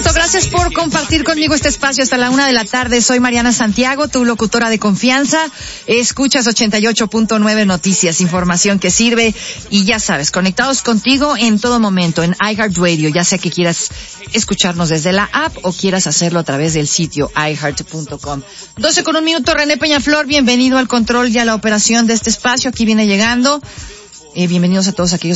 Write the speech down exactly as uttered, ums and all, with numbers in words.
gusto. Gracias por compartir conmigo este espacio hasta la una de la tarde. Soy Mariana Santiago, tu locutora de confianza. Escuchas ochenta y ocho punto nueve Noticias, información que sirve. Y ya sabes, conectados contigo en todo momento en iHeartRadio, ya sea que quieras escucharnos desde la app o quieras hacerlo a través del sitio i heart punto com. doce con un minuto, René Peñaflor, bienvenido al control y a la operación de este espacio. Aquí viene llegando. Eh, bienvenidos a todos aquellos